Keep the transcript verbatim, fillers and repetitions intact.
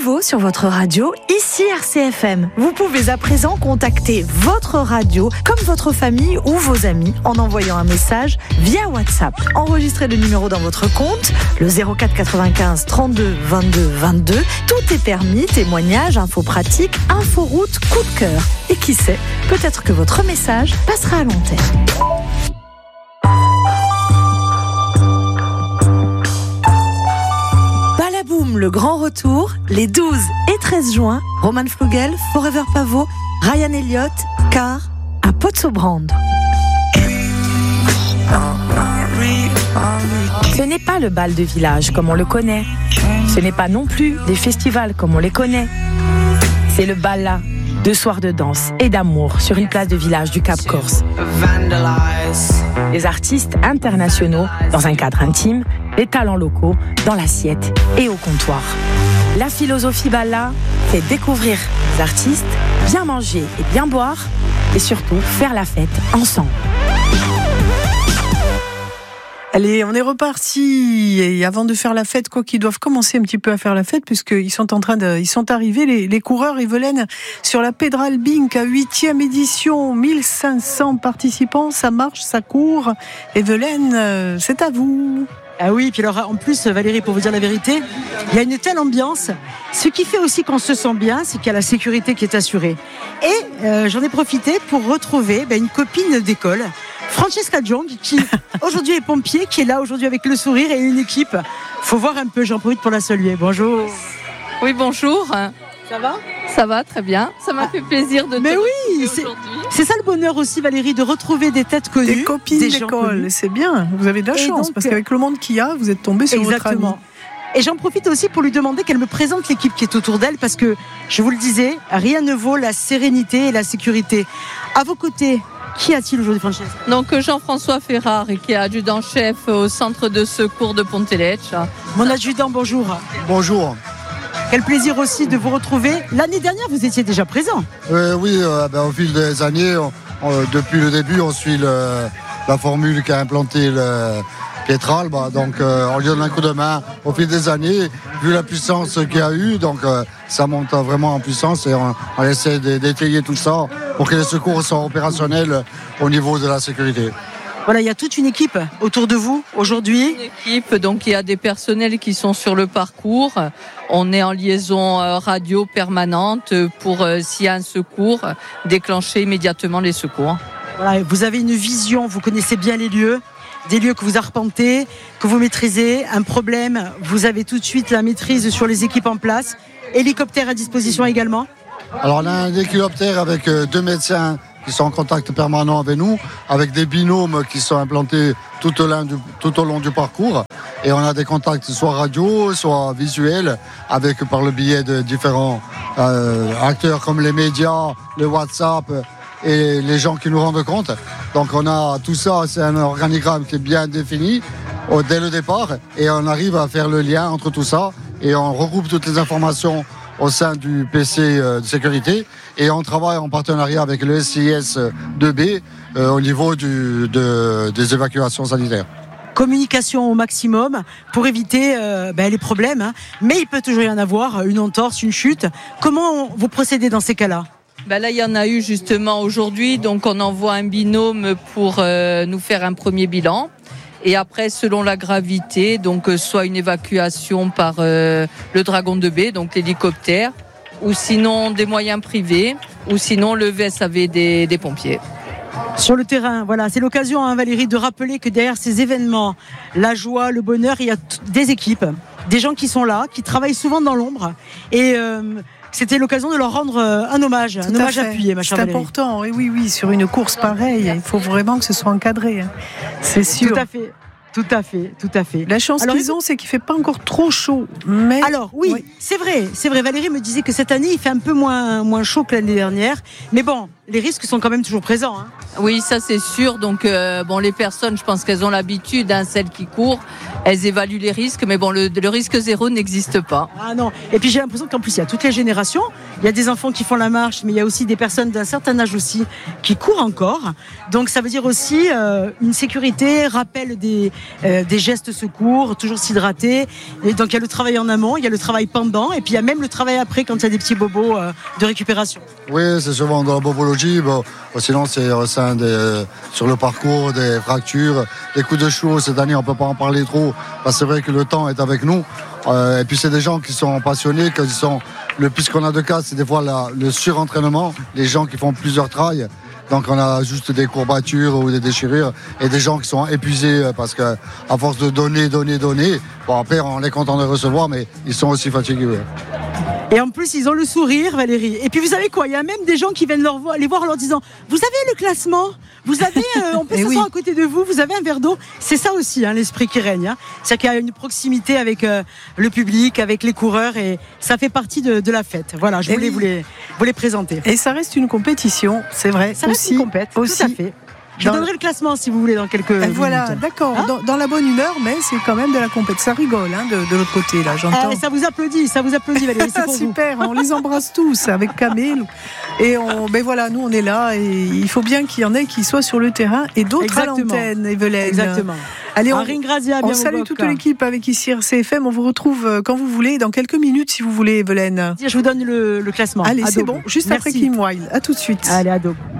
nouveau sur votre radio, ici R C F M. Vous pouvez à présent contacter votre radio comme votre famille ou vos amis en envoyant un message via WhatsApp. Enregistrez le numéro dans votre compte, le zéro quatre quatre-vingt-quinze trente-deux vingt-deux vingt-deux. Tout est permis, témoignages, infos pratiques, infos route, coup de cœur. Et qui sait, peut-être que votre message passera à l'antenne. Balaboum, le grand retour, les douze et treize juin, Roman Flugel, Forever Pavot, Ryan Elliott, Car, à Potsobrand. Ce n'est pas le bal de village comme on le connaît. Ce n'est pas non plus des festivals comme on les connaît. C'est le bal là, deux soirs de danse et d'amour sur une place de village du Cap Corse. Des artistes internationaux dans un cadre intime, des talents locaux dans l'assiette et au comptoir. La philosophie Balla, c'est découvrir les artistes, bien manger et bien boire et surtout faire la fête ensemble. Allez, on est reparti. Et avant de faire la fête, quoi qu'ils doivent commencer un petit peu à faire la fête, puisqu'ils sont en train de, ils sont arrivés, les, les coureurs Evelyne, sur la Pedral Bink à huitième édition, mille cinq cents participants, ça marche, ça court. Evelyne, c'est à vous. Ah oui, puis alors en plus Valérie, pour vous dire la vérité, il y a une telle ambiance. Ce qui fait aussi qu'on se sent bien, c'est qu'il y a la sécurité qui est assurée. Et euh, j'en ai profité pour retrouver ben, une copine d'école, Francesca Jong, qui aujourd'hui est pompier, qui est là aujourd'hui avec le sourire et une équipe. Faut voir un peu, j'en profite pour la saluer. Bonjour. Oui, bonjour. Ça va ? Ça va, très bien. Ça m'a fait plaisir de te Mais retrouver oui, c'est, aujourd'hui. c'est ça le bonheur aussi, Valérie, de retrouver des têtes connues. Des copines des d'école, c'est bien. Vous avez de la Et chance, donc, parce qu'avec le monde qu'il y a, vous êtes tombé sur Exactement. votre ami. Et j'en profite aussi pour lui demander qu'elle me présente l'équipe qui est autour d'elle, parce que, je vous le disais, rien ne vaut la sérénité et la sécurité. À vos côtés, qui a-t-il aujourd'hui, Francesca ? Donc Jean-François Ferrari, qui est adjudant-chef au centre de secours de Pontelecce. Mon adjudant, bonjour. Bonjour. Quel plaisir aussi de vous retrouver. L'année dernière, vous étiez déjà présent. Euh, oui, euh, ben, au fil des années, on, on, depuis le début, on suit le, la formule qu'a implantée le Pietral. Bah, donc, euh, on lui donne un coup de main au fil des années, vu la puissance qu'il y a eu. Donc, euh, ça monte vraiment en puissance et on, on essaie d'étayer tout ça pour que les secours soient opérationnels au niveau de la sécurité. Voilà, il y a toute une équipe autour de vous aujourd'hui. Une équipe, donc il y a des personnels qui sont sur le parcours. On est en liaison radio permanente pour, euh, s'il y a un secours, déclencher immédiatement les secours. Voilà, vous avez une vision, vous connaissez bien les lieux, des lieux que vous arpentez, que vous maîtrisez. Un problème, vous avez tout de suite la maîtrise sur les équipes en place. Hélicoptère à disposition également. Alors, on a un hélicoptère avec euh, deux médecins qui sont en contact permanent avec nous, avec des binômes qui sont implantés tout au long du, tout au long du parcours. Et on a des contacts soit radio, soit visuels, avec par le biais de différents euh, acteurs comme les médias, le WhatsApp et les gens qui nous rendent compte. Donc on a tout ça, c'est un organigramme qui est bien défini au, dès le départ, et on arrive à faire le lien entre tout ça, et on regroupe toutes les informations au sein du P C de sécurité, et on travaille en partenariat avec le S I S deux B euh, au niveau du, de, des évacuations sanitaires. Communication au maximum pour éviter euh, ben, les problèmes, hein. Mais il peut toujours y en avoir, une entorse, une chute. Comment vous procédez dans ces cas-là ? Ben là, il y en a eu justement aujourd'hui, donc on envoie un binôme pour euh, nous faire un premier bilan. Et après, selon la gravité, donc euh, soit une évacuation par euh, le Dragon deux B, donc l'hélicoptère, ou sinon des moyens privés, ou sinon le V S A V des, des pompiers. Sur le terrain, voilà, c'est l'occasion, hein, Valérie, de rappeler que derrière ces événements, la joie, le bonheur, il y a t- des équipes, des gens qui sont là, qui travaillent souvent dans l'ombre, et euh, c'était l'occasion de leur rendre euh, un hommage, Tout un à hommage fait. appuyé, ma chère C'est Valérie. important, oui, oui, oui, sur une course pareille, il faut vraiment que ce soit encadré, hein. C'est sûr. Tout à fait. Tout à fait, tout à fait. La chance Alors, qu'ils ont, c'est qu'il ne fait pas encore trop chaud. Mais... Alors oui, oui, c'est vrai, c'est vrai. Valérie me disait que cette année, il fait un peu moins, moins chaud que l'année dernière. Mais bon, les risques sont quand même toujours présents. Hein. Oui, ça c'est sûr. Donc, euh, bon, les personnes, je pense qu'elles ont l'habitude, hein, celles qui courent, elles évaluent les risques, mais bon, le, le risque zéro n'existe pas. Ah non. Et puis j'ai l'impression qu'en plus, il y a toutes les générations. Il y a des enfants qui font la marche, mais il y a aussi des personnes d'un certain âge aussi qui courent encore. Donc ça veut dire aussi euh, une sécurité, rappel des, euh, des gestes secours, toujours s'hydrater. Et donc il y a le travail en amont, il y a le travail pendant, et puis il y a même le travail après quand il y a des petits bobos euh, de récupération. Oui, c'est souvent dans la bobologie. Bon, sinon, c'est au sein des, euh, sur le parcours, des fractures, des coups de chevaux. Cette année, on ne peut pas en parler trop, parce que c'est vrai que le temps est avec nous. Euh, et puis, c'est des gens qui sont passionnés, qui sont, le plus qu'on a de cas, c'est des fois la, le surentraînement, les gens qui font plusieurs trails. Donc, on a juste des courbatures ou des déchirures et des gens qui sont épuisés parce qu'à force de donner, donner, donner, bon, après, on est content de recevoir, mais ils sont aussi fatigués. Et en plus, ils ont le sourire, Valérie. Et puis, vous savez quoi? Il y a même des gens qui viennent leur voir, les voir en leur disant « Vous avez le classement? Vous avez, euh, on peut s'asseoir oui. à côté de vous, vous avez un verre d'eau ?» C'est ça aussi, hein, l'esprit qui règne. Hein. C'est-à-dire qu'il y a une proximité avec euh, le public, avec les coureurs, et ça fait partie de, de la fête. Voilà, je voulais oui. vous, les, vous les présenter. Et ça reste une compétition, c'est vrai. Ça reste aussi, une compète, aussi. Tout à fait. Je dans donnerai le classement si vous voulez dans quelques minutes. Voilà, d'accord, hein dans, dans la bonne humeur, mais c'est quand même de la compète. Ça rigole hein, de, de l'autre côté, là, j'entends. Ah, ça vous applaudit, ça vous applaudit, Valérie, c'est pour super, vous. On les embrasse tous avec Camille. Et on, ben voilà, nous on est là et il faut bien qu'il y en ait qui soient sur le terrain et d'autres Exactement. à l'antenne, Evelyne. Exactement. Allez, on, Ringrazia, on salue toute l'équipe avec ici R C F M. On vous retrouve quand vous voulez, dans quelques minutes si vous voulez, Evelyne. Je vous donne le, le classement. Allez, c'est bon, juste Merci. après Kim Wilde. À tout de suite. Allez, à Daube.